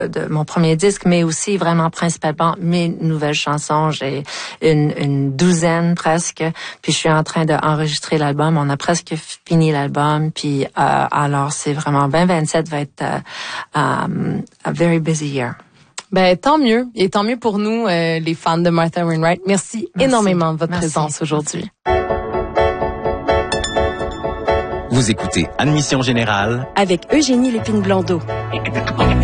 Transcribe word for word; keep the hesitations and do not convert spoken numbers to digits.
de mon premier disque, mais aussi vraiment principalement mes nouvelles chansons. J'ai une, une douzaine presque, puis je suis en train d'enregistrer l'album. On a presque fini l'album, puis euh, alors c'est vraiment vingt vingt-sept va être uh, um, a very busy year. Ben tant mieux, et tant mieux pour nous, euh, les fans de Martha Wainwright. Merci, Merci. énormément de votre Merci. présence aujourd'hui. Vous écoutez Admission Générale avec Eugénie Lépine-Blondeau.